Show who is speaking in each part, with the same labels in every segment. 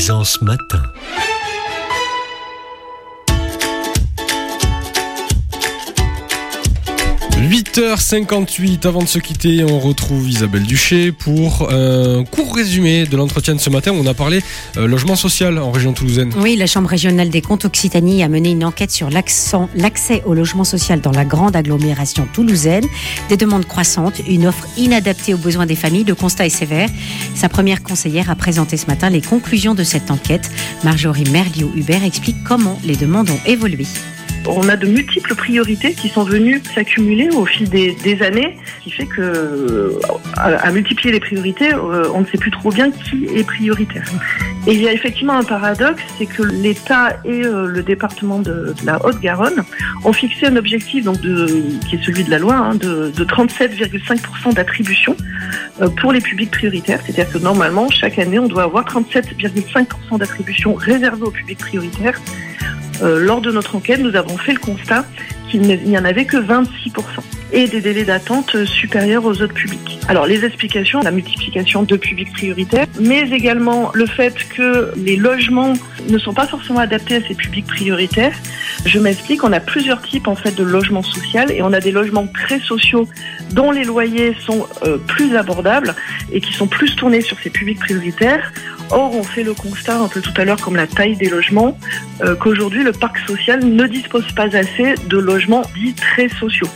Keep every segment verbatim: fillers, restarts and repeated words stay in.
Speaker 1: Aisance Matin.
Speaker 2: huit heures cinquante-huit, avant de se quitter, on retrouve Isabelle Duché pour un court résumé de l'entretien de ce matin où on a parlé euh, logement social en région toulousaine.
Speaker 3: Oui, la Chambre régionale des comptes Occitanie a mené une enquête sur l'accent, l'accès au logement social dans la grande agglomération toulousaine. Des demandes croissantes, une offre inadaptée aux besoins des familles, le constat est sévère. Sa première conseillère a présenté ce matin les conclusions de cette enquête. Marjorie Merliot-Hubert explique comment les demandes ont évolué.
Speaker 4: On a de multiples priorités qui sont venues s'accumuler au fil des, des années, ce qui fait que, à, à multiplier les priorités, euh, on ne sait plus trop bien qui est prioritaire. Et il y a effectivement un paradoxe, c'est que l'État et euh, le département de, de la Haute-Garonne ont fixé un objectif, donc de, qui est celui de la loi, hein, de, de trente-sept virgule cinq pour cent d'attribution euh, pour les publics prioritaires. C'est-à-dire que normalement, chaque année, on doit avoir trente-sept virgule cinq pour cent d'attribution réservée aux publics prioritaires. Euh, lors de notre enquête, nous avons fait le constat qu'il n'y en avait que vingt-six pour cent et des délais d'attente supérieurs aux autres publics. Alors les explications, la multiplication de publics prioritaires, mais également le fait que les logements ne sont pas forcément adaptés à ces publics prioritaires. Je m'explique, on a plusieurs types en fait de logements sociaux et on a des logements très sociaux dont les loyers sont euh, plus abordables et qui sont plus tournés sur ces publics prioritaires. Or, on fait le constat un peu tout à l'heure, comme la taille des logements, euh, qu'aujourd'hui le parc social ne dispose pas assez de logements dits très sociaux.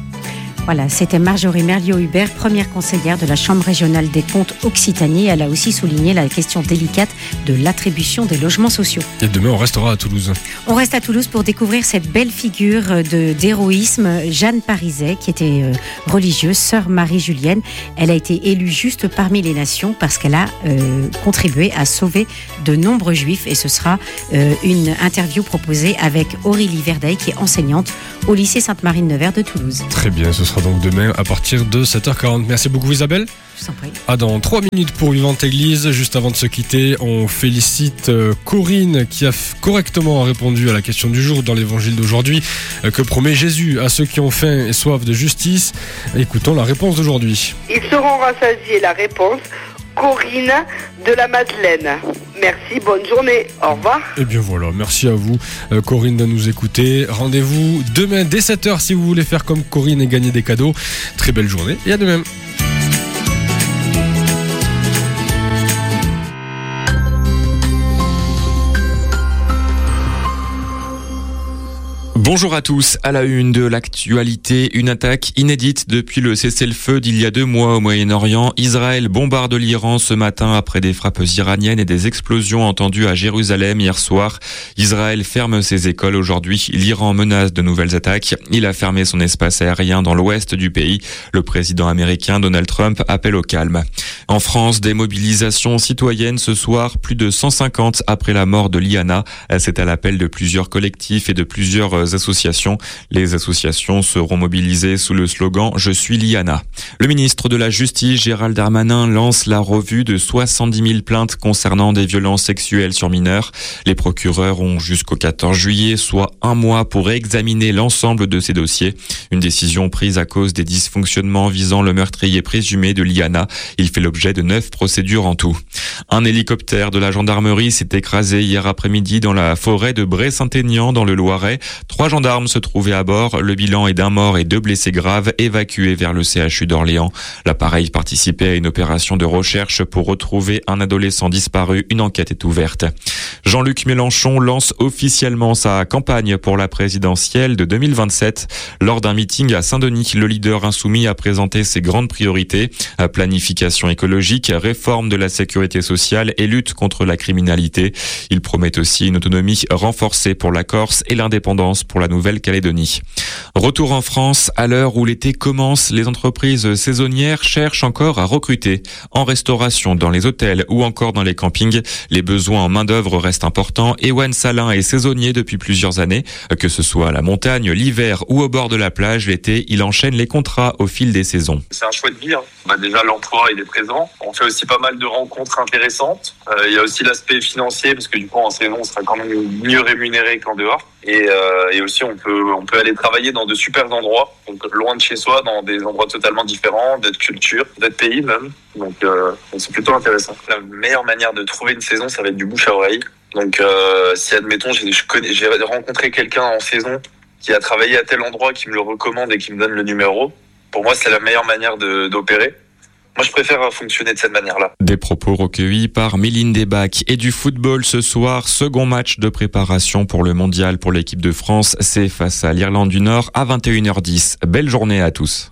Speaker 3: Voilà, c'était Marjorie Merliot-Hubert, première conseillère de la Chambre régionale des comptes Occitanie. Elle a aussi souligné la question délicate de l'attribution des logements sociaux.
Speaker 2: Et demain, on restera à Toulouse.
Speaker 3: On reste à Toulouse pour découvrir cette belle figure de, d'héroïsme, Jeanne Pariset, qui était euh, religieuse, sœur Marie-Julienne. Elle a été élue juste parmi les nations parce qu'elle a euh, contribué à sauver de nombreux juifs. Et ce sera euh, une interview proposée avec Aurélie Verdeil, qui est enseignante au lycée Sainte-Marie-de-Nevers de Toulouse.
Speaker 2: Très bien, ce sera donc demain à partir de sept heures quarante. Merci beaucoup Isabelle.
Speaker 3: Je vous en prie.
Speaker 2: Ah, dans trois minutes pour Vivante Église. Juste avant de se quitter, on félicite Corinne qui a correctement répondu à la question du jour dans l'évangile d'aujourd'hui. Que promet Jésus à ceux qui ont faim et soif de justice? Écoutons la réponse d'aujourd'hui.
Speaker 5: Ils seront rassasiés. La réponse, Corinne de la Madeleine. Merci, bonne journée, au revoir.
Speaker 2: Et bien voilà, merci à vous euh, Corinne de nous écouter. Rendez-vous demain dès sept heures si vous voulez faire comme Corinne et gagner des cadeaux. Très belle journée et à demain.
Speaker 6: Bonjour à tous, à la une de l'actualité, une attaque inédite depuis le cessez-le-feu d'il y a deux mois au Moyen-Orient. Israël bombarde l'Iran ce matin après des frappes iraniennes et des explosions entendues à Jérusalem hier soir. Israël ferme ses écoles aujourd'hui. L'Iran menace de nouvelles attaques. Il a fermé son espace aérien dans l'ouest du pays. Le président américain Donald Trump appelle au calme. En France, des mobilisations citoyennes ce soir, plus de cent cinquante après la mort de Liana. C'est à l'appel de plusieurs collectifs et de plusieurs associations. Les associations seront mobilisées sous le slogan « Je suis Liana ». Le ministre de la Justice, Gérald Darmanin, lance la revue de soixante-dix mille plaintes concernant des violences sexuelles sur mineurs. Les procureurs ont jusqu'au quatorze juillet, soit un mois pour examiner l'ensemble de ces dossiers. Une décision prise à cause des dysfonctionnements visant le meurtrier présumé de Liana. Il fait l'objet de neuf procédures en tout. Un hélicoptère de la gendarmerie s'est écrasé hier après-midi dans la forêt de Bray-Saint-Aignan dans le Loiret. Trois gendarmes se trouvaient à bord. Le bilan est d'un mort et deux blessés graves évacués vers le C H U d'Orléans. L'appareil participait à une opération de recherche pour retrouver un adolescent disparu. Une enquête est ouverte. Jean-Luc Mélenchon lance officiellement sa campagne pour la présidentielle de deux mille vingt-sept. Lors d'un meeting à Saint-Denis, le leader insoumis a présenté ses grandes priorités. Planification écologique, réforme de la sécurité sociale et lutte contre la criminalité. Il promet aussi une autonomie renforcée pour la Corse et l'indépendance pour la Nouvelle-Calédonie. Retour en France, à l'heure où l'été commence, les entreprises saisonnières cherchent encore à recruter. En restauration, dans les hôtels ou encore dans les campings, les besoins en main-d'œuvre restent importants. Ewan Salin est saisonnier depuis plusieurs années. Que ce soit à la montagne, l'hiver ou au bord de la plage, l'été, il enchaîne les contrats au fil des saisons.
Speaker 7: C'est un choix de vie. Hein. Bah déjà, l'emploi, il est présent. On fait aussi pas mal de rencontres intéressantes. Euh, il y a aussi l'aspect financier, parce que du coup, en saison, on sera quand même mieux rémunéré qu'en dehors. Et, euh, et aussi, on peut, on peut aller travailler dans de super endroits, donc loin de chez soi, dans des endroits totalement différents, d'autres cultures, d'autres pays même. Donc, euh, donc c'est plutôt intéressant. La meilleure manière de trouver une saison, ça va être du bouche à oreille. Donc, euh, si admettons, j'ai, je connais, j'ai rencontré quelqu'un en saison qui a travaillé à tel endroit, qui me le recommande et qui me donne le numéro, pour moi, c'est la meilleure manière de, d'opérer. Moi, je préfère fonctionner de cette manière-là.
Speaker 6: Des propos recueillis par Méline Desbacs. Et du football ce soir, second match de préparation pour le mondial pour l'équipe de France. C'est face à l'Irlande du Nord à vingt et une heures dix. Belle journée à tous.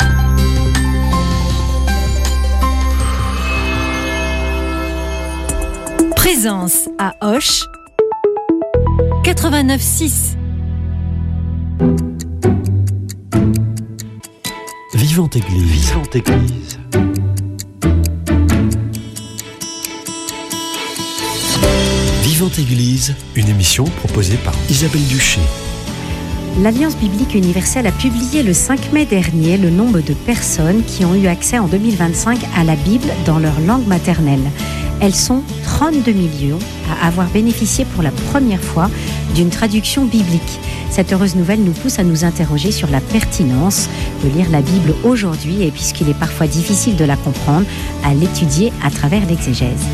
Speaker 1: Présence à Auch quatre-vingt-neuf six.
Speaker 8: Vivante Église. Vivante Église. Vivante Église, une émission proposée par Isabelle Duché.
Speaker 3: L'Alliance biblique universelle a publié le cinq mai dernier le nombre de personnes qui ont eu accès en deux mille vingt-cinq à la Bible dans leur langue maternelle. Elles sont trente-deux millions à avoir bénéficié pour la première fois d'une traduction biblique. Cette heureuse nouvelle nous pousse à nous interroger sur la pertinence de lire la Bible aujourd'hui et puisqu'il est parfois difficile de la comprendre, à l'étudier à travers l'exégèse.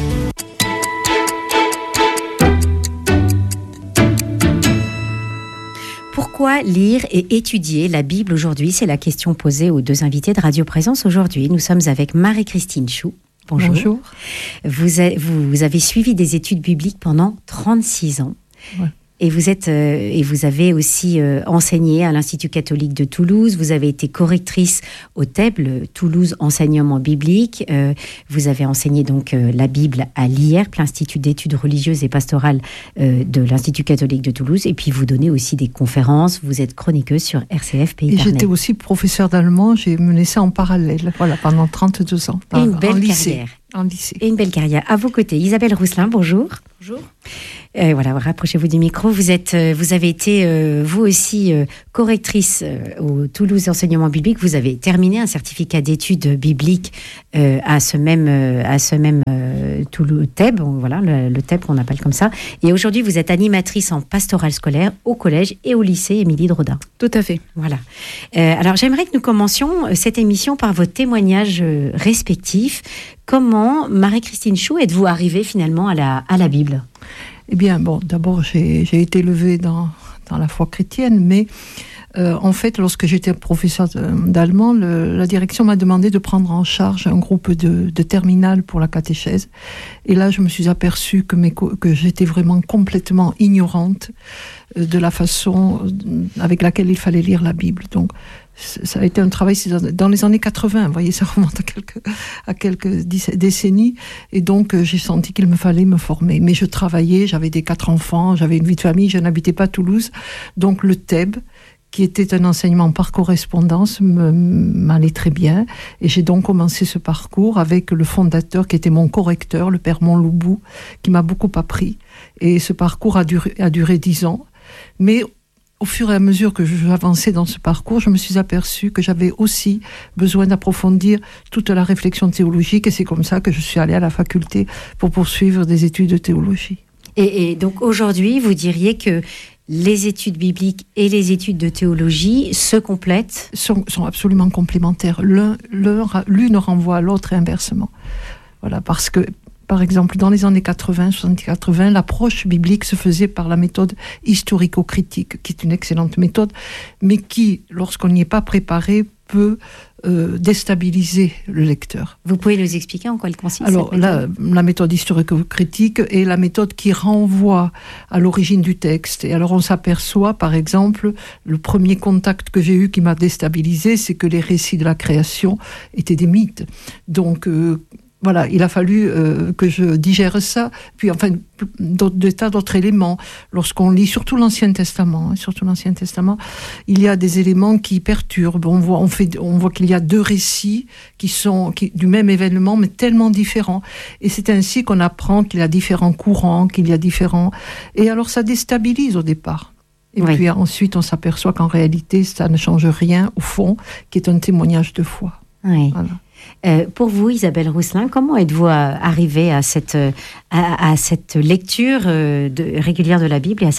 Speaker 3: Pourquoi lire et étudier la Bible aujourd'hui ? C'est la question posée aux deux invités de Radio Présence aujourd'hui. Nous sommes avec Marie-Christine Chou. Bonjour.
Speaker 9: Bonjour.
Speaker 3: Vous, a, vous, vous avez suivi des études bibliques pendant trente-six ans.
Speaker 9: Ouais.
Speaker 3: Et vous, êtes, euh, et vous avez aussi euh, enseigné à l'Institut catholique de Toulouse. Vous avez été correctrice au T E B, le Toulouse Enseignement Biblique. Euh, vous avez enseigné donc euh, la Bible à l'I R P, l'Institut d'études religieuses et pastorales euh, de l'Institut catholique de Toulouse. Et puis vous donnez aussi des conférences. Vous êtes chroniqueuse sur R C F Pays
Speaker 9: Et
Speaker 3: d'Arnhem.
Speaker 9: j'étais aussi professeure d'allemand. J'ai mené ça en parallèle, voilà, pendant trente-deux ans.
Speaker 3: Et une belle
Speaker 9: en lycée.
Speaker 3: carrière.
Speaker 9: En lycée.
Speaker 3: Et une belle carrière. À vos côtés, Isabelle Rousselin, bonjour.
Speaker 10: Bonjour.
Speaker 3: Euh, voilà, rapprochez-vous du micro. Vous êtes, euh, vous avez été, euh, vous aussi, euh, correctrice euh, au Toulouse Enseignement Biblique. Vous avez terminé un certificat d'études bibliques euh, à ce même, euh, à ce même euh, Toulouse T E B. Voilà, le, le T E B, on appelle comme ça. Et aujourd'hui, vous êtes animatrice en pastoral scolaire au collège et au lycée Émilie Drodin.
Speaker 10: Tout à fait.
Speaker 3: Voilà. Euh, alors, j'aimerais que nous commencions cette émission par vos témoignages euh, respectifs. Comment, Marie-Christine Chou, êtes-vous arrivée finalement à la, à la Bible ?
Speaker 9: Eh bien, bon, d'abord, j'ai, j'ai été élevée dans, dans la foi chrétienne, mais euh, en fait, lorsque j'étais professeure d'allemand, le, la direction m'a demandé de prendre en charge un groupe de, de terminale pour la catéchèse. Et là, je me suis aperçue que, mes, que j'étais vraiment complètement ignorante de la façon avec laquelle il fallait lire la Bible. Donc, ça a été un travail dans les années quatre-vingts, vous voyez, ça remonte à quelques, à quelques décennies, et donc j'ai senti qu'il me fallait me former. Mais je travaillais, j'avais des quatre enfants, j'avais une vie de famille, je n'habitais pas Toulouse, donc le T E B, qui était un enseignement par correspondance, me, m'allait très bien, et j'ai donc commencé ce parcours avec le fondateur, qui était mon correcteur, le père Montloubou, qui m'a beaucoup appris, et ce parcours a duré, a duré dix ans, mais au fur et à mesure que j'avançais dans ce parcours, je me suis aperçue que j'avais aussi besoin d'approfondir toute la réflexion théologique, et c'est comme ça que je suis allée à la faculté pour poursuivre des études de théologie.
Speaker 3: Et, et donc aujourd'hui, vous diriez que les études bibliques et les études de théologie se complètent ?
Speaker 9: Sont, sont absolument complémentaires. L'un, l'un, l'une renvoie à l'autre et inversement. Voilà, parce que par exemple, dans les années quatre-vingts, soixante-dix quatre-vingts, l'approche biblique se faisait par la méthode historico-critique, qui est une excellente méthode, mais qui, lorsqu'on n'y est pas préparé, peut euh, déstabiliser le lecteur.
Speaker 3: Vous pouvez nous expliquer en quoi elle consiste ?
Speaker 9: Alors, cette méthode la, la méthode historico-critique est la méthode qui renvoie à l'origine du texte. Et alors, on s'aperçoit, par exemple, le premier contact que j'ai eu qui m'a déstabilisé, c'est que les récits de la création étaient des mythes. Donc, euh, Voilà, il a fallu euh, que je digère ça, puis enfin des tas d'autres éléments. Lorsqu'on lit surtout l'Ancien Testament, hein, surtout l'Ancien Testament, il y a des éléments qui perturbent. On voit, on fait, on voit qu'il y a deux récits qui sont qui, du même événement, mais tellement différents. Et c'est ainsi qu'on apprend qu'il y a différents courants, qu'il y a différents. Et alors ça déstabilise au départ. Et oui. Puis ensuite, on s'aperçoit qu'en réalité, ça ne change rien au fond, qui est un témoignage de foi.
Speaker 3: Oui.
Speaker 9: Voilà.
Speaker 3: Euh, pour vous, Isabelle Rousselin, comment êtes-vous arrivée à cette, à, à cette lecture de, régulière de la Bible et à cette étude ?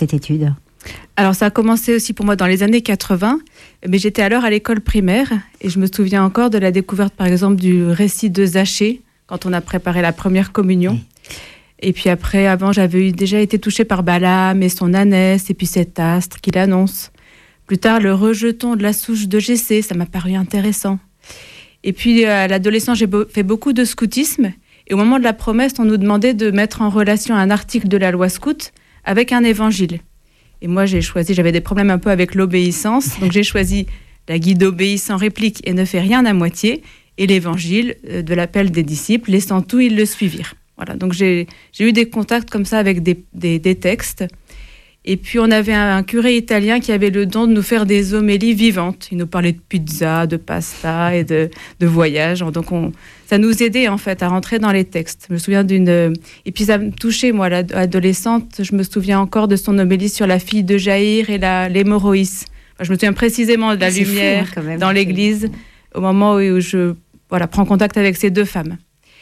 Speaker 10: Alors ça a commencé aussi pour moi dans les années quatre-vingts, mais j'étais alors à l'école primaire et je me souviens encore de la découverte par exemple du récit de Zachée quand on a préparé la première communion. Mmh. Et puis après, avant, j'avais eu, déjà été touchée par Balaam et son ânesse et puis cet astre qu'il annonce. Plus tard, le rejeton de la souche de Jessé, ça m'a paru intéressant. Et puis à l'adolescence, j'ai be- fait beaucoup de scoutisme et au moment de la promesse, on nous demandait de mettre en relation un article de la loi scout avec un évangile. Et moi, j'ai choisi, j'avais des problèmes un peu avec l'obéissance, donc j'ai choisi la guide obéit sans réplique et ne fait rien à moitié, et l'évangile de l'appel des disciples, laissant tout, ils le suivirent. Voilà, donc j'ai, j'ai eu des contacts comme ça avec des, des, des textes. Et puis on avait un, un curé italien qui avait le don de nous faire des homélies vivantes. Il nous parlait de pizza, de pasta et de, de voyage. Donc on, ça nous aidait en fait à rentrer dans les textes. Je me souviens d'une... Et puis ça me touchait, moi, l'adolescente. Je me souviens encore de son homélie sur la fille de Jaïr et la, l'hémorroïs. Enfin, je me souviens précisément de la
Speaker 3: c'est
Speaker 10: lumière
Speaker 3: fou, hein, quand même.
Speaker 10: dans l'église au moment où je voilà, prends contact avec ces deux femmes.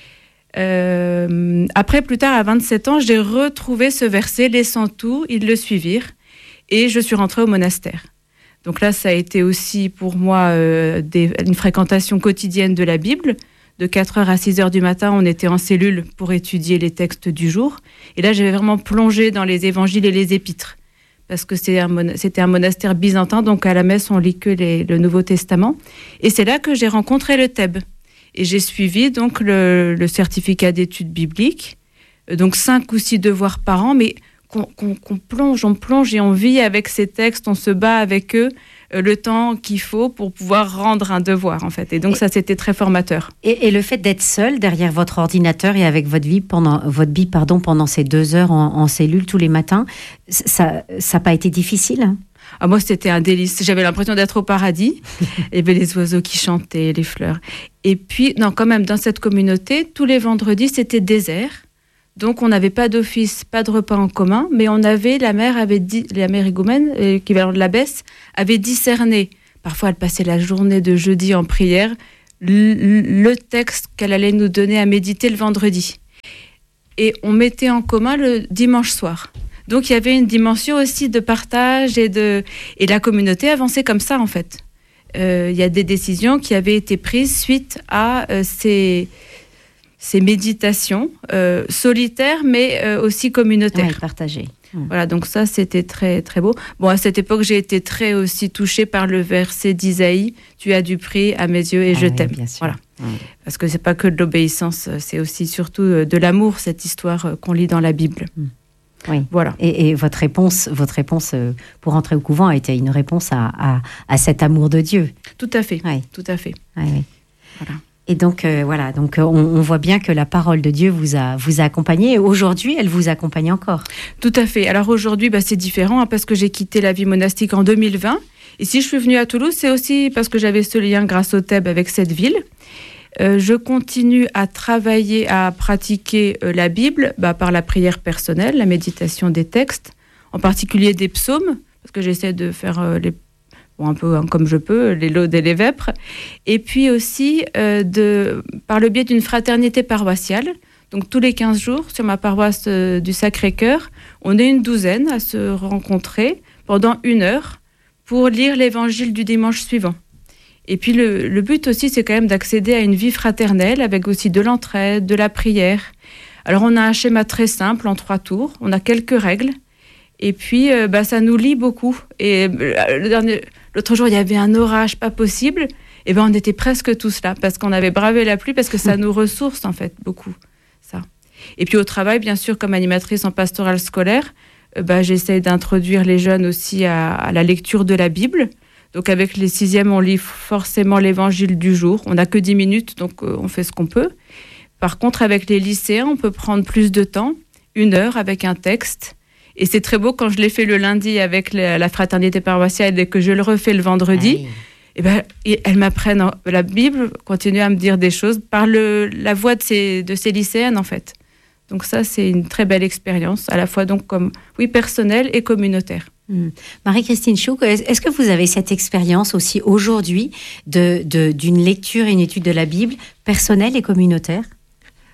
Speaker 10: Euh, après, plus tard, à vingt-sept ans, j'ai retrouvé ce verset, laissant tout, ils le suivirent, et je suis rentrée au monastère. Donc là, ça a été aussi pour moi euh, des, une fréquentation quotidienne de la Bible. De quatre heures à six heures du matin, on était en cellule pour étudier les textes du jour. Et là, j'avais vraiment plongé dans les évangiles et les épîtres, parce que c'est un mon- c'était un monastère byzantin, donc à la messe, on lit que les, le Nouveau Testament. Et c'est là que j'ai rencontré le Thèbes. Et j'ai suivi donc le, le certificat d'études bibliques, donc cinq ou six devoirs par an, mais qu'on, qu'on, qu'on plonge, on plonge et on vit avec ces textes, on se bat avec eux euh, le temps qu'il faut pour pouvoir rendre un devoir en fait. Et donc et, ça, c'était très formateur.
Speaker 3: Et, et le fait d'être seul derrière votre ordinateur et avec votre vie pendant votre vie pardon pendant ces deux heures en, en cellule tous les matins, ça ça n'a pas été difficile, hein?
Speaker 10: Ah, moi, c'était un délice. J'avais l'impression d'être au paradis. Il y avait les oiseaux qui chantaient, les fleurs. Et puis, non, quand même, dans cette communauté, tous les vendredis, c'était désert. Donc, on n'avait pas d'office, pas de repas en commun, mais on avait, la mère avait dit, la mère higoumène, l'équivalent de l'abbesse, avait discerné. Parfois, elle passait la journée de jeudi en prière, le, le texte qu'elle allait nous donner à méditer le vendredi. Et on mettait en commun le dimanche soir. Donc, il y avait une dimension aussi de partage et de... Et la communauté avançait comme ça, en fait. Euh, il y a des décisions qui avaient été prises suite à euh, ces, ces méditations euh, solitaires, mais euh, aussi communautaires.
Speaker 3: Oui, partagées. Mmh.
Speaker 10: Voilà, donc ça, c'était très, très beau. Bon, à cette époque, j'ai été très aussi touchée par le verset d'Isaïe. « Tu as du prix à mes yeux et ah je oui, t'aime ». Voilà. Mmh. Parce que c'est pas que de l'obéissance, c'est aussi surtout de l'amour, cette histoire qu'on lit dans la Bible. Mmh.
Speaker 3: Oui, voilà. Et, et votre réponse, votre réponse pour entrer au couvent a été une réponse à, à, à cet amour de Dieu.
Speaker 10: Tout à fait.
Speaker 3: Oui.
Speaker 10: Tout à fait.
Speaker 3: Oui, oui. Voilà. Et donc euh, voilà, donc on, on voit bien que la parole de Dieu vous a vous a accompagné. Et aujourd'hui, elle vous accompagne encore.
Speaker 10: Tout à fait. Alors aujourd'hui, bah, c'est différent hein, parce que j'ai quitté la vie monastique en deux mille vingt. Et si je suis venue à Toulouse, c'est aussi parce que j'avais ce lien grâce au Thèbes avec cette ville. Euh, je continue à travailler, à pratiquer euh, la Bible bah, par la prière personnelle, la méditation des textes, en particulier des psaumes, parce que j'essaie de faire euh, les, bon, un peu hein, comme je peux, les laudes et les vêpres, et puis aussi euh, de, par le biais d'une fraternité paroissiale. Donc tous les quinze jours, sur ma paroisse euh, du Sacré-Cœur, on est une douzaine à se rencontrer pendant une heure pour lire l'évangile du dimanche suivant. Et puis le, le but aussi, c'est quand même d'accéder à une vie fraternelle avec aussi de l'entraide, de la prière. Alors on a un schéma très simple en trois tours, on a quelques règles, et puis euh, bah, ça nous lie beaucoup. Et euh, le dernier, l'autre jour, il y avait un orage pas possible, et ben on était presque tous là, parce qu'on avait bravé la pluie, parce que ça nous ressource en fait, beaucoup, ça. Et puis au travail, bien sûr, comme animatrice en pastorale scolaire, euh, bah, j'essaie d'introduire les jeunes aussi à, à la lecture de la Bible. Donc avec les sixièmes, on lit forcément l'évangile du jour. On n'a que dix minutes, donc euh, on fait ce qu'on peut. Par contre, avec les lycéens, on peut prendre plus de temps, une heure avec un texte. Et c'est très beau quand je l'ai fait le lundi avec la, la fraternité paroissiale et que je le refais le vendredi. Oui. Et ben, et elles m'apprennent la Bible, continuent à me dire des choses par le, la voix de ces, de ces lycéennes, en fait. Donc ça, c'est une très belle expérience, à la fois donc comme, oui, personnelle et communautaire.
Speaker 3: Mmh. Marie-Christine Chouk, est-ce que vous avez cette expérience aussi aujourd'hui de, de, d'une lecture et une étude de la Bible personnelle et communautaire ?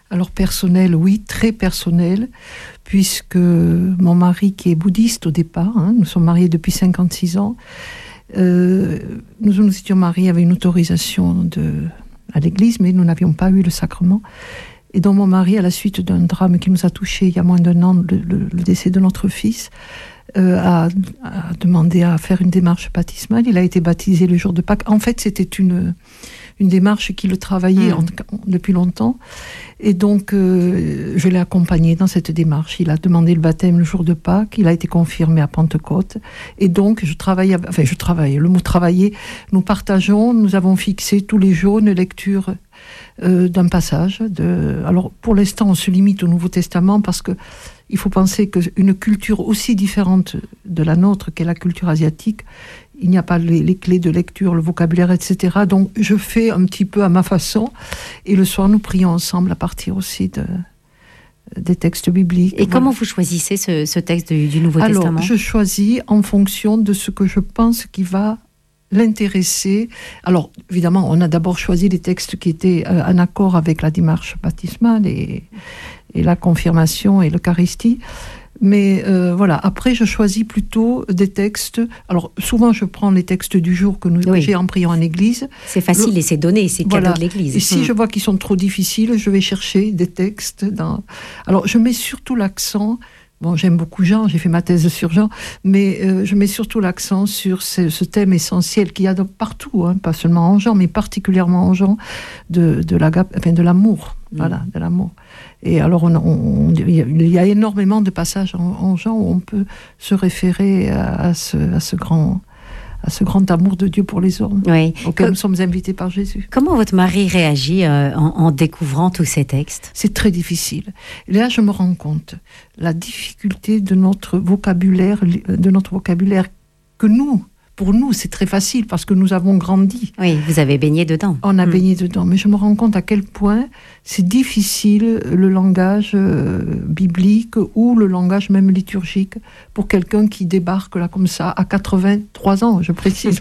Speaker 9: Alors personnel, oui, très personnel, puisque mon mari qui est bouddhiste au départ, hein, nous sommes mariés depuis cinquante-six ans, euh, nous nous étions mariés avec une autorisation de, à l'église, mais nous n'avions pas eu le sacrement. Et donc mon mari, à la suite d'un drame qui nous a touchés il y a moins d'un an, le, le, le décès de notre fils, euh, a, a demandé à faire une démarche baptismale. Il a été baptisé le jour de Pâques. En fait, c'était une... une démarche qui le travaillait mmh. en, depuis longtemps. Et donc, euh, je l'ai accompagné dans cette démarche. Il a demandé le baptême le jour de Pâques. Il a été confirmé à Pentecôte. Et donc, je travaillais, enfin, je travaillais, le mot travailler, nous partageons, nous avons fixé tous les jours une lecture euh, d'un passage. De, alors, pour l'instant, on se limite au Nouveau Testament parce que il faut penser qu'une culture aussi différente de la nôtre qu'est la culture asiatique, il n'y a pas les, les clés de lecture, le vocabulaire, et cetera. Donc, je fais un petit peu à ma façon. Et le soir, nous prions ensemble à partir aussi de, des textes bibliques.
Speaker 3: Et
Speaker 9: voilà.
Speaker 3: Comment vous choisissez ce, ce texte du, du Nouveau
Speaker 9: Alors,
Speaker 3: Testament ?
Speaker 9: Je choisis en fonction de ce que je pense qui va l'intéresser. Alors, évidemment, on a d'abord choisi les textes qui étaient euh, en accord avec la démarche baptismale et, et la confirmation et l'Eucharistie. Mais euh, voilà, après je choisis plutôt des textes. Alors souvent je prends les textes du jour que nous oui. j'ai en priant en église.
Speaker 3: C'est facile le, et c'est donné, c'est
Speaker 9: voilà.
Speaker 3: cadeau de l'église.
Speaker 9: Et si
Speaker 3: mmh.
Speaker 9: je vois qu'ils sont trop difficiles, je vais chercher des textes. Dans... Alors je mets surtout l'accent. Bon, j'aime beaucoup Jean, j'ai fait ma thèse sur Jean, mais euh, je mets surtout l'accent sur ce, ce thème essentiel qu'il y a de partout, hein, pas seulement en Jean, mais particulièrement en Jean, de, de, la, enfin, de l'amour. Mmh. Voilà, de l'amour. Et alors, on, on, il y a énormément de passages en, en Jean où on peut se référer à, à, ce, à, ce grand, à ce grand amour de Dieu pour les hommes,
Speaker 3: oui.
Speaker 9: auquel nous sommes invités par Jésus.
Speaker 3: Comment votre mari réagit euh, en, en découvrant tous ces textes ?
Speaker 9: C'est très difficile. Et là, je me rends compte la difficulté de notre vocabulaire, de notre vocabulaire que nous, pour nous, c'est très facile parce que nous avons grandi.
Speaker 3: Oui, vous avez baigné dedans.
Speaker 9: On a
Speaker 3: mmh.
Speaker 9: baigné dedans. Mais je me rends compte à quel point c'est difficile le langage euh, biblique ou le langage même liturgique pour quelqu'un qui débarque là comme ça à quatre-vingt-trois ans, je précise.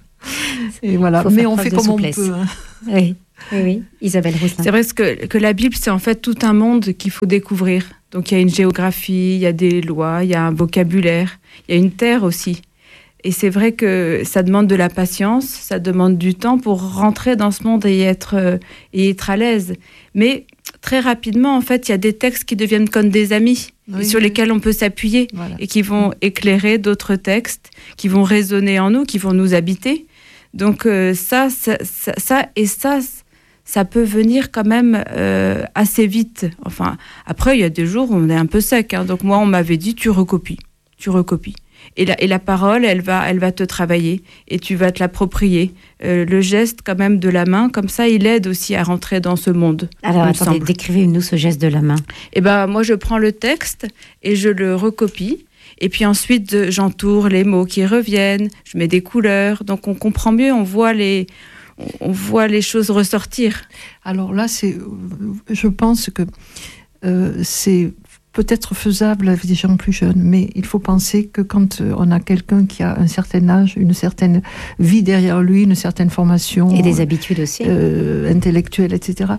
Speaker 9: Et voilà. Mais on fait comme souplesse. On peut. Hein.
Speaker 3: Oui. Oui, oui, Isabelle Rousselin.
Speaker 10: C'est vrai que, que la Bible, c'est en fait tout un monde qu'il faut découvrir. Donc il y a une géographie, il y a des lois, il y a un vocabulaire, il y a une terre aussi. Et c'est vrai que ça demande de la patience, ça demande du temps pour rentrer dans ce monde et être, euh, et être à l'aise. Mais très rapidement, en fait, il y a des textes qui deviennent comme des amis, oui, sur oui. lesquels on peut s'appuyer, voilà. et qui vont éclairer d'autres textes, qui vont résonner en nous, qui vont nous habiter. Donc euh, ça, ça, ça, ça, et ça, ça peut venir quand même euh, assez vite. Enfin, après, il y a des jours où on est un peu sec. Hein. Donc moi, on m'avait dit, tu recopies, tu recopies. Et la, et la parole, elle va, elle va te travailler et tu vas te l'approprier. Euh, le geste quand même de la main, comme ça, il aide aussi à rentrer dans ce monde.
Speaker 3: Alors, attendez, décrivez-nous ce geste de la main.
Speaker 10: Eh ben, moi, je prends le texte et je le recopie. Et puis ensuite, j'entoure les mots qui reviennent, je mets des couleurs. Donc, on comprend mieux, on voit les, on voit les choses ressortir.
Speaker 9: Alors là, c'est, je pense que euh, c'est... peut-être faisable avec des gens plus jeunes, mais il faut penser que quand on a quelqu'un qui a un certain âge, une certaine vie derrière lui, une certaine formation...
Speaker 3: Et des habitudes aussi.
Speaker 9: Euh, intellectuelles, et cetera.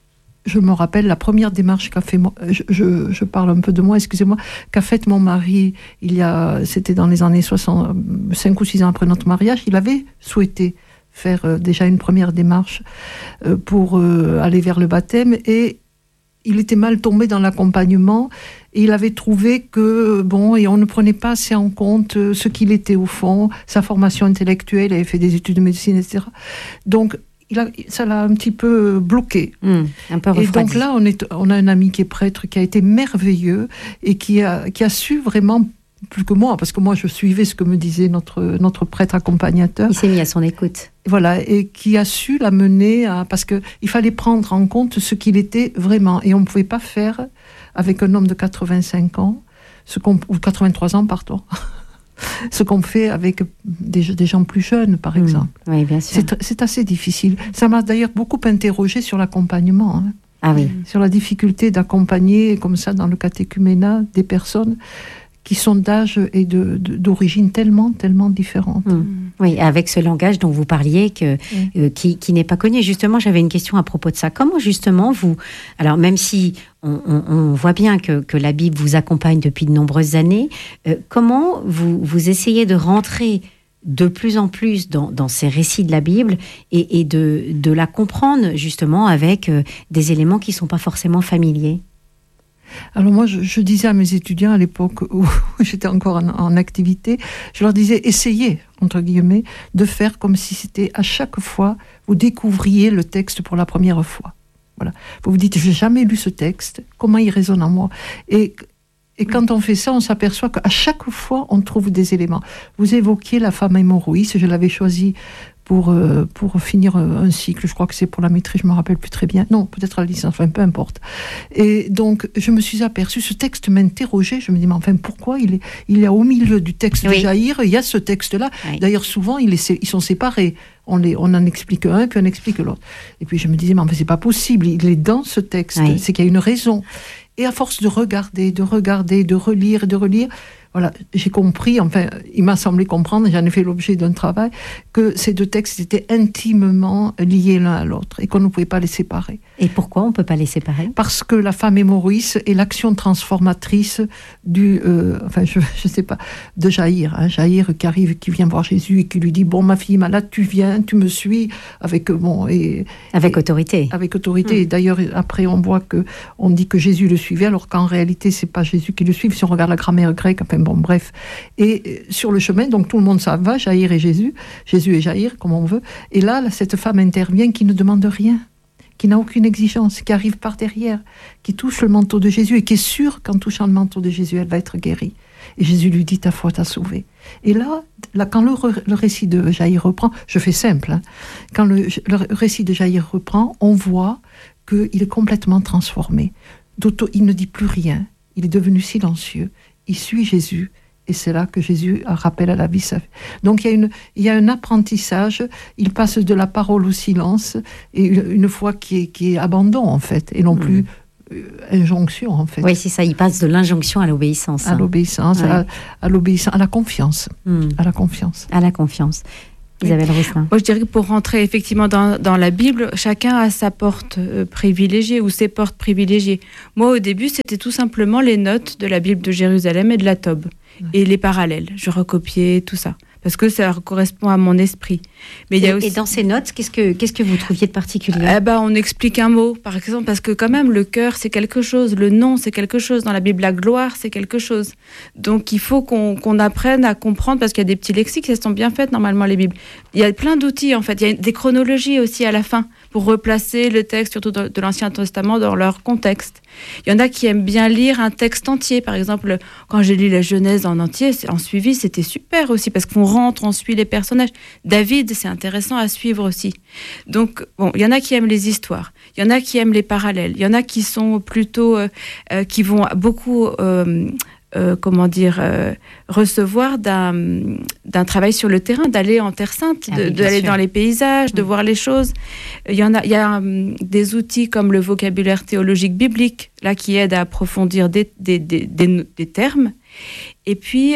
Speaker 9: Je me rappelle la première démarche qu'a fait... Je, je, je parle un peu de moi, excusez-moi, qu'a faite mon mari, il y a, c'était dans les années soixante, cinq ou six ans après notre mariage, il avait souhaité faire euh, déjà une première démarche euh, pour euh, aller vers le baptême, et il était mal tombé dans l'accompagnement et il avait trouvé que, bon, et on ne prenait pas assez en compte ce qu'il était au fond, sa formation intellectuelle, il avait fait des études de médecine, et cetera. Donc, il a, ça l'a un petit peu bloqué.
Speaker 3: Mmh, un peu refroidi.
Speaker 9: Et donc là, on, est, on a un ami qui est prêtre, qui a été merveilleux et qui a, qui a su vraiment, plus que moi, parce que moi je suivais ce que me disait notre, notre prêtre accompagnateur.
Speaker 3: Il s'est mis à son écoute.
Speaker 9: Voilà, et qui a su l'amener à... Parce qu'il fallait prendre en compte ce qu'il était vraiment. Et on ne pouvait pas faire avec un homme de quatre-vingt-cinq ans, ce qu'on, ou quatre-vingt-trois ans, pardon, ce qu'on fait avec des, des gens plus jeunes, par exemple.
Speaker 3: Mmh, oui, bien sûr.
Speaker 9: C'est, c'est assez difficile. Ça m'a d'ailleurs beaucoup interrogé sur l'accompagnement. Hein.
Speaker 3: Ah oui.
Speaker 9: Sur la difficulté d'accompagner, comme ça, dans le catéchuménat, des personnes qui sont d'âge et de, de, d'origine tellement, tellement différentes.
Speaker 3: Mmh. Oui, avec ce langage dont vous parliez, que, mmh. euh, qui, qui n'est pas connu. Justement, j'avais une question à propos de ça. Comment justement vous... Alors, même si on, on, on voit bien que, que la Bible vous accompagne depuis de nombreuses années, euh, comment vous, vous essayez de rentrer de plus en plus dans, dans ces récits de la Bible et, et de, de la comprendre justement avec euh, des éléments qui ne sont pas forcément familiers?
Speaker 9: Alors moi, je, je disais à mes étudiants à l'époque où j'étais encore en, en activité, je leur disais, essayez, entre guillemets, de faire comme si c'était à chaque fois, vous découvriez le texte pour la première fois. Voilà. Vous vous dites, j'ai jamais lu ce texte, comment il résonne en moi? Et, et quand on fait ça, on s'aperçoit qu'à chaque fois, on trouve des éléments. Vous évoquiez la femme hémorroïste, je l'avais choisie pour, euh, pour finir un cycle, je crois que c'est pour la maîtrise, je me rappelle plus très bien, non, peut-être la licence, enfin peu importe. Et donc, je me suis aperçue, ce texte m'interrogeait, je me dis, mais enfin, pourquoi il est, il est au milieu du texte oui. de Jaïr, il y a ce texte-là, oui. D'ailleurs, souvent, il est, ils sont séparés, on, les, on en explique un, puis on explique l'autre. Et puis, je me disais, mais enfin, c'est pas possible, il est dans ce texte, oui. c'est qu'il y a une raison. Et à force de regarder, de regarder, de relire, de relire, voilà, j'ai compris, enfin, il m'a semblé comprendre, j'en ai fait l'objet d'un travail, que ces deux textes étaient intimement liés l'un à l'autre et qu'on ne pouvait pas les séparer.
Speaker 3: Et pourquoi on ne peut pas les séparer?
Speaker 9: Parce que la femme hémorroïste est l'action transformatrice du, euh, enfin, je ne sais pas, de Jaïr, hein, Jaïr qui arrive, qui vient voir Jésus et qui lui dit, bon, ma fille est malade, tu viens, tu me suis, avec, bon, et...
Speaker 3: Avec
Speaker 9: et,
Speaker 3: autorité.
Speaker 9: Avec autorité.
Speaker 3: Mmh.
Speaker 9: Et d'ailleurs, après, on voit que, on dit que Jésus le suivait, alors qu'en réalité, c'est pas Jésus qui le suit, si on regarde la grammaire grecque, enfin, bon, bref. Et sur le chemin, donc tout le monde s'en va, Jaïr et Jésus, Jésus et Jaïr, comme on veut. Et là, là, cette femme intervient qui ne demande rien, qui n'a aucune exigence, qui arrive par derrière, qui touche le manteau de Jésus et qui est sûre qu'en touchant le manteau de Jésus, elle va être guérie. Et Jésus lui dit, ta foi t'a sauvée. Et là, là quand le, le récit de Jaïr reprend, je fais simple, hein, quand le, le récit de Jaïr reprend, on voit qu'il est complètement transformé. D'auto, il ne dit plus rien, il est devenu silencieux, il suit Jésus. Et c'est là que Jésus rappelle à la vie sa vie. Donc il y a, une, il y a un apprentissage, il passe de la parole au silence, et une foi qui est, qui est abandon en fait, et non plus euh, injonction en fait.
Speaker 3: Oui, c'est ça, il passe de l'injonction à l'obéissance.
Speaker 9: À
Speaker 3: hein.
Speaker 9: l'obéissance, ouais. à, à l'obéissance, à la confiance. Mm. À la confiance.
Speaker 3: À la confiance. Isabelle Rousselin.
Speaker 10: Moi, je dirais que pour rentrer effectivement dans, dans la Bible, chacun a sa porte euh, privilégiée ou ses portes privilégiées. Moi, au début, c'était tout simplement les notes de la Bible de Jérusalem et de la Tob. Ouais. Et les parallèles. Je recopiais tout ça. Parce que ça correspond à mon esprit. Mais il y a
Speaker 3: et,
Speaker 10: aussi...
Speaker 3: et dans ces notes, qu'est-ce que, qu'est-ce que vous trouviez de particulier?
Speaker 10: eh ben, on explique un mot, par exemple, parce que quand même, le cœur, c'est quelque chose. Le nom, c'est quelque chose. Dans la Bible, la gloire, c'est quelque chose. Donc, il faut qu'on, qu'on apprenne à comprendre, parce qu'il y a des petits lexiques, elles sont bien faites, normalement, les Bibles. Il y a plein d'outils, en fait. Il y a des chronologies aussi à la fin, pour replacer le texte, surtout de l'Ancien Testament, dans leur contexte. Il y en a qui aiment bien lire un texte entier. Par exemple, quand j'ai lu la Genèse en entier, en suivi, c'était super aussi, parce qu'on rentre, on suit les personnages. David, c'est intéressant à suivre aussi. Donc, bon, il y en a qui aiment les histoires, il y en a qui aiment les parallèles, il y en a qui sont plutôt, euh, euh, qui vont beaucoup, euh, euh, comment dire, euh, recevoir d'un, d'un travail sur le terrain, d'aller en Terre Sainte, de, ah oui, d'aller sûr. Dans les paysages, de mmh. voir les choses. Il y en a, il y a um, des outils comme le vocabulaire théologique biblique, là, qui aide à approfondir des, des, des, des, des termes. Et puis,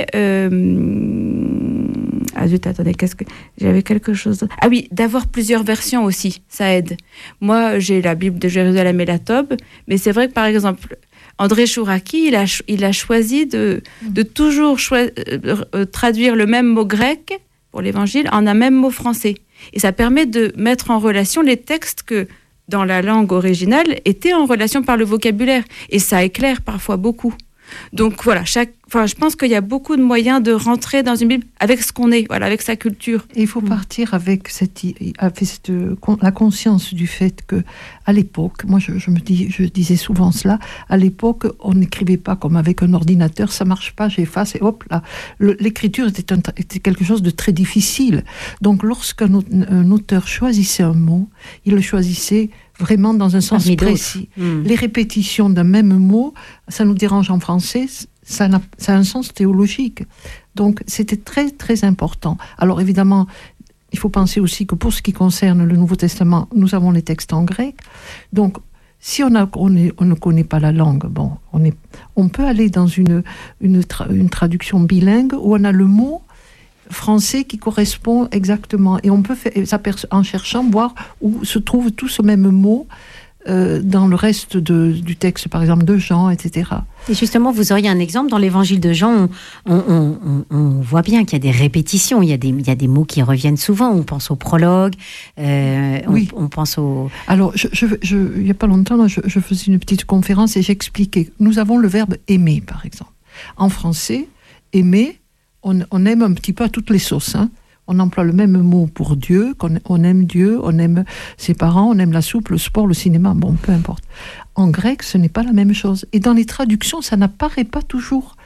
Speaker 10: euh, ah zut, attendez, qu'est-ce que j'avais quelque chose d'autre. Ah oui, d'avoir plusieurs versions aussi, ça aide. Moi, j'ai la Bible de Jérusalem et la Tob, mais c'est vrai que par exemple, André Chouraki, il a, il a choisi de, de toujours choi- euh, traduire le même mot grec pour l'Évangile en un même mot français. Et ça permet de mettre en relation les textes que, dans la langue originale, étaient en relation par le vocabulaire. Et ça éclaire parfois beaucoup. Donc voilà, chaque, enfin, je pense qu'il y a beaucoup de moyens de rentrer dans une Bible avec ce qu'on est, voilà, avec sa culture.
Speaker 9: Et il faut partir avec, cette, avec cette, la conscience du fait que, à l'époque, moi je, je me dis, je disais souvent cela, à l'époque, on n'écrivait pas comme avec un ordinateur, ça marche pas, j'efface et hop là. Le, l'écriture était, un, était quelque chose de très difficile. Donc lorsqu'un un auteur choisissait un mot, il le choisissait vraiment dans un sens Parmi précis. Mmh. Les répétitions d'un même mot, ça nous dérange en français, ça, n'a, ça a un sens théologique. Donc c'était très très important. Alors évidemment, il faut penser aussi que pour ce qui concerne le Nouveau Testament, nous avons les textes en grec. Donc Si on, a, on, est, on ne connaît pas la langue, bon, on, est, on peut aller dans une, une, tra, une traduction bilingue où on a le mot français qui correspond exactement. Et on peut, faire, en cherchant, voir où se trouve tout ce même mot euh, dans le reste de, du texte, par exemple, de Jean, et cetera.
Speaker 3: Et justement, vous auriez un exemple dans l'évangile de Jean, on, on, on, on voit bien qu'il y a des répétitions, il y a des, il y a des mots qui reviennent souvent. On pense au prologue, euh,
Speaker 9: oui.
Speaker 3: on, on pense au...
Speaker 9: Alors, je, je, je, il n'y a pas longtemps, je, je faisais une petite conférence et j'expliquais. Nous avons le verbe aimer, par exemple. En français, aimer, on, on aime un petit peu à toutes les sauces, hein. On emploie le même mot pour Dieu, qu'on, on aime Dieu, on aime ses parents, on aime la soupe, le sport, le cinéma, bon, peu importe. En grec, ce n'est pas la même chose. Et dans les traductions, ça n'apparaît pas toujours.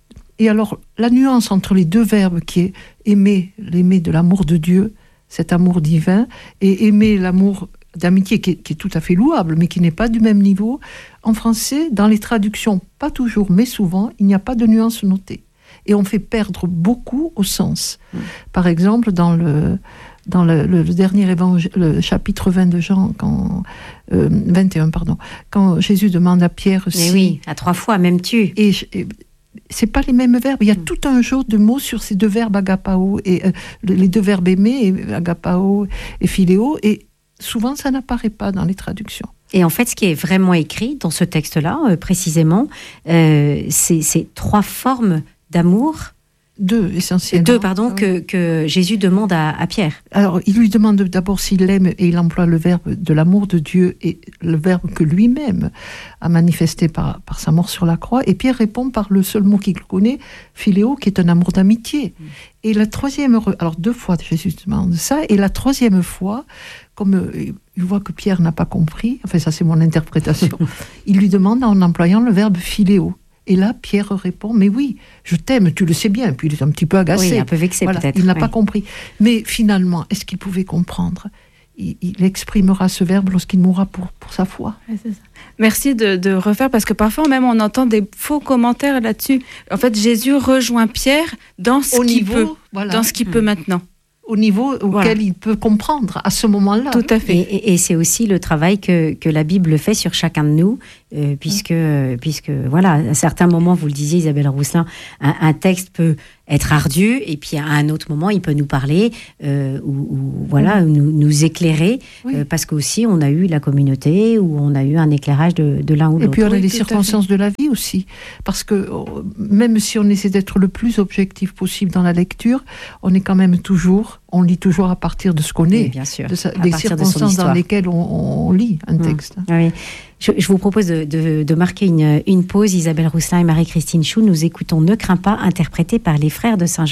Speaker 9: Et alors, la nuance entre les deux verbes qui est aimer, l'aimer de l'amour de Dieu, cet amour divin, et aimer l'amour d'amitié qui est, qui est tout à fait louable, mais qui n'est pas du même niveau, en français, dans les traductions, pas toujours, mais souvent, il n'y a pas de nuance notée. Et on fait perdre beaucoup au sens. Mmh. Par exemple, dans le, dans le, le, le dernier évangile, le chapitre vingt de Jean, quand, euh, vingt et un, pardon, quand Jésus demande à Pierre
Speaker 3: Mais
Speaker 9: si...
Speaker 3: oui, à trois fois, même tu.
Speaker 9: Et, et c'est pas les mêmes verbes. Il y a mmh. tout un jeu de mots sur ces deux verbes agapao, et euh, les deux verbes aimer, et agapao et philéo, et souvent ça n'apparaît pas dans les traductions.
Speaker 3: Et en fait, ce qui est vraiment écrit dans ce texte-là, euh, précisément, euh, c'est, c'est trois formes d'amour,
Speaker 9: deux essentiellement.
Speaker 3: Deux, pardon,
Speaker 9: oui.
Speaker 3: que, que Jésus demande à, à Pierre.
Speaker 9: Alors, il lui demande d'abord s'il l'aime et il emploie le verbe de l'amour de Dieu et le verbe que lui-même a manifesté par, par sa mort sur la croix. Et Pierre répond par le seul mot qu'il connaît, philéo, qui est un amour d'amitié. Mmh. Et la troisième, alors deux fois Jésus demande ça, et la troisième fois, comme il voit que Pierre n'a pas compris, enfin ça c'est mon interprétation, il lui demande en employant le verbe philéo. Et là, Pierre répond, mais oui, je t'aime, tu le sais bien. Puis il est un petit peu agacé.
Speaker 3: Oui, un peu vexé
Speaker 9: voilà,
Speaker 3: peut-être.
Speaker 9: Il n'a
Speaker 3: oui.
Speaker 9: pas compris. Mais finalement, est-ce qu'il pouvait comprendre ? il, il exprimera ce verbe lorsqu'il mourra pour, pour sa foi.
Speaker 10: Ouais, c'est ça. Merci de, de refaire, parce que parfois même on entend des faux commentaires là-dessus. En fait, Jésus rejoint Pierre dans ce
Speaker 9: Au
Speaker 10: qu'il
Speaker 9: niveau,
Speaker 10: peut,
Speaker 9: voilà.
Speaker 10: dans ce qu'il
Speaker 3: Mmh.
Speaker 10: peut maintenant.
Speaker 9: Au niveau auquel voilà. il peut comprendre à ce moment-là.
Speaker 10: Tout à fait.
Speaker 3: Et, et, et c'est aussi le travail que, que la Bible fait sur chacun de nous, euh, puisque, mmh. puisque, voilà, à certains moments, vous le disiez, Isabelle Rousselin, un, un texte peut être ardu, et puis à un autre moment, il peut nous parler, euh, ou, ou voilà, mmh. nous, nous éclairer, oui. euh, parce qu'aussi, on a eu la communauté, ou on a eu un éclairage de, de l'un ou
Speaker 9: et
Speaker 3: l'autre.
Speaker 9: Et puis, on a
Speaker 3: oui,
Speaker 9: les circonstances de la vie aussi, parce que même si on essaie d'être le plus objectif possible dans la lecture, on est quand même toujours, on lit toujours à partir de ce qu'on est,
Speaker 3: oui, bien sûr.
Speaker 9: de sa, des circonstances de dans lesquelles on, on lit un texte.
Speaker 3: Mmh. Oui. Je, je vous propose de, de, de marquer une, une pause. Isabelle Rousselin et Marie-Christine Chou, nous écoutons Ne crains pas, interprété par les frères de Saint-Jean.